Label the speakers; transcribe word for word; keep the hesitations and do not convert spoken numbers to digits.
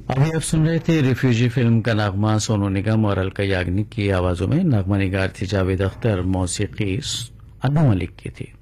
Speaker 1: अभी आप सुन रहे थे रिफ्यूजी फिल्म का नगमा सोनू निगम और अलका याग्निक की आवाजों में। नगमा निगार थी जावेद अख्तर, मौसीकी अनु मलिक की थी।